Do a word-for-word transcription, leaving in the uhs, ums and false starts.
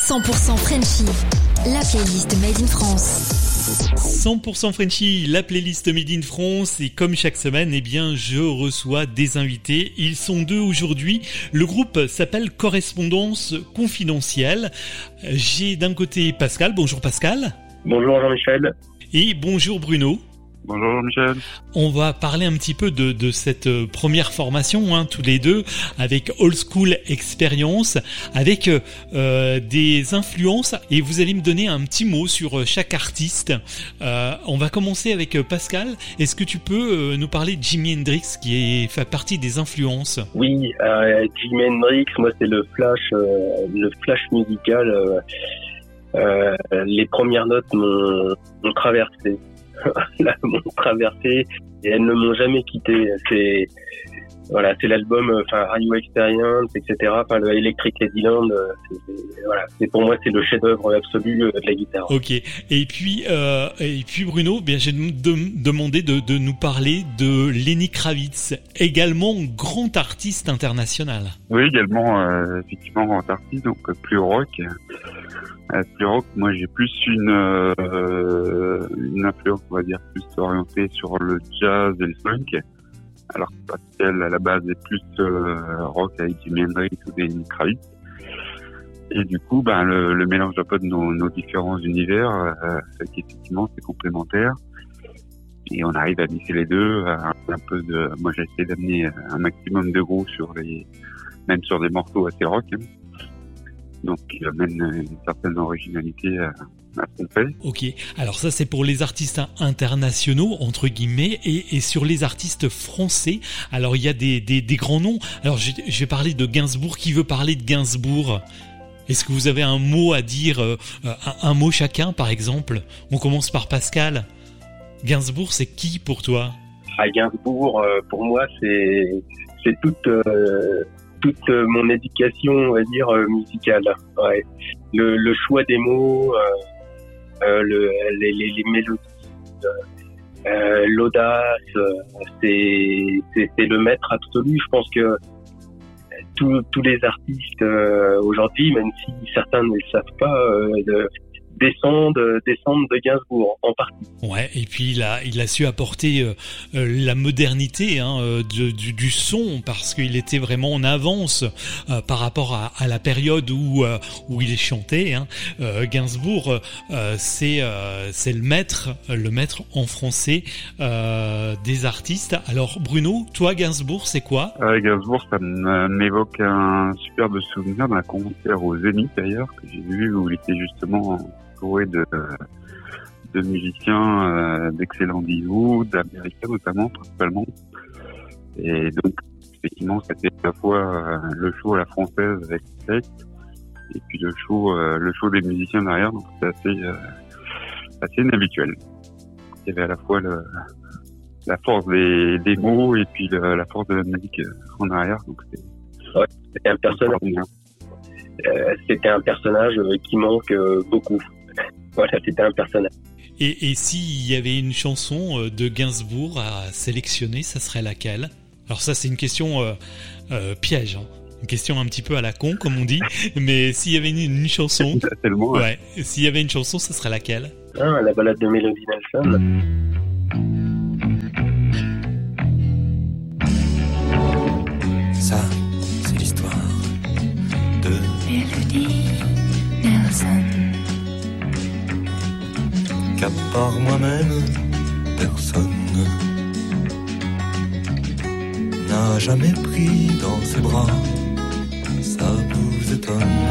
cent pour cent Frenchy, la playlist Made in France. cent pour cent Frenchy, la playlist Made in France, et comme chaque semaine, eh bien, je reçois des invités. Ils sont deux aujourd'hui. Le groupe s'appelle Correspondance Confidentielle. J'ai d'un côté Pascal. Bonjour Pascal. Bonjour Jean-Michel. Et bonjour Bruno. Bonjour Jean-Michel. On va parler un petit peu de, de cette première formation, hein, tous les deux, avec Old School Experience, avec euh, des influences, et vous allez me donner un petit mot sur chaque artiste. Euh, on va commencer avec Pascal. Est-ce que tu peux euh, nous parler de Jimi Hendrix, qui est, fait partie des influences? Oui, euh, Jimi Hendrix, moi c'est le flash, euh, le flash musical. Euh, euh, les premières notes m'ont, m'ont traversé. Là, m'ont traversé et elles ne m'ont jamais quitté. C'est voilà, c'est l'album, enfin Radio Experience, et cetera. Enfin le Electric Ladyland, c'est, c'est, voilà, c'est pour moi c'est le chef-d'œuvre absolu de la guitare. Ok. Et puis euh, et puis Bruno, bien j'ai de, demandé de, de nous parler de Lenny Kravitz, également grand artiste international. Oui, également euh, effectivement grand artiste, donc plus rock. À plus rock, moi j'ai plus une euh, une influence, on va dire, plus orientée sur le jazz et le funk, alors que Pascal à la base est plus euh, rock avec Jimi Hendrix ou des Lenny Kravitz. Et du coup, ben le, le mélange un peu de nos, nos différents univers, euh, fait qu'effectivement c'est complémentaire. Et on arrive à mixer les deux, un, un peu de. Moi j'ai essayé d'amener un maximum de groove sur les, même sur des morceaux assez rock. Hein. Donc, il amène une certaine originalité à, à ce qu'on fait. Ok, alors ça c'est pour les artistes internationaux, entre guillemets, et, et sur les artistes français, alors il y a des, des, des grands noms. Alors je, je vais parler de Gainsbourg. Qui veut parler de Gainsbourg? Est-ce que vous avez un mot à dire, euh, un, un mot chacun par exemple? On commence par Pascal. Gainsbourg, c'est qui pour toi? À Gainsbourg, euh, pour moi, c'est, c'est toute... Euh... toute mon éducation, on va dire, euh, musicale. Ouais. Le, le choix des mots, euh, euh, le, les, les, les mélodies, euh, l'audace, euh, c'est, c'est, c'est le maître absolu. Je pense que tous, tous les artistes euh, aujourd'hui, même si certains ne le savent pas, euh, de, descendent, descendent de Gainsbourg en partie. Ouais, et puis il a, il a su apporter euh, euh, la modernité hein, euh, de, du, du son, parce qu'il était vraiment en avance euh, par rapport à, à la période où euh, où il chantait. Hein. Euh, Gainsbourg, euh, c'est euh, c'est le maître, le maître en français euh, des artistes. Alors Bruno, toi Gainsbourg, c'est quoi? euh, Gainsbourg, ça m'évoque un superbe souvenir d'un concert au Zénith d'ailleurs que j'ai vu, où il était justement entouré de, de musiciens euh, d'excellents bijoux, d'américains notamment, principalement. Et donc, effectivement, c'était à la fois euh, le show à la française avec le texte, et puis le show, euh, le show des musiciens derrière, donc c'était assez, euh, assez inhabituel. Il y avait à la fois le, la force des, des mots et puis le, la force de la musique en arrière, donc c'était, ouais, c'était un personnage. Euh, c'était un personnage qui manque euh, beaucoup. Voilà, c'était un personnage. Et, et s'il y avait une chanson de Gainsbourg à sélectionner, ça serait laquelle? Alors ça, c'est une question euh, euh, piège, hein. Une question un petit peu à la con, comme on dit. Mais s'il y avait une, une chanson, tellement, ouais. ouais, s'il y avait une chanson, ça serait laquelle? Ah, la balade de Melody Nelson. Ça, c'est l'histoire de Melody Nelson. Qu'à part moi-même, personne n'a jamais pris dans ses bras. Ça vous étonne.